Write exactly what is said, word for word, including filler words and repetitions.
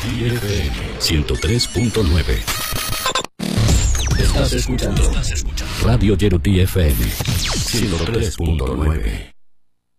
Yerutí F M ciento tres punto nueve. Estás escuchando Radio Yerutí F M ciento tres punto nueve.